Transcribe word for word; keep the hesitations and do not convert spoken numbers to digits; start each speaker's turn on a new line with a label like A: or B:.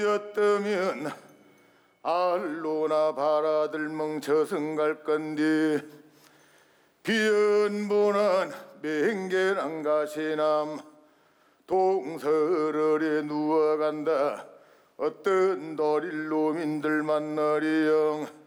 A: 였다면 알로나 바라들 멍쳐서 갈 건디 비연보난 맹계난 가시남 동서러리에 누워간다 어떤 도릴 노민들 만나리영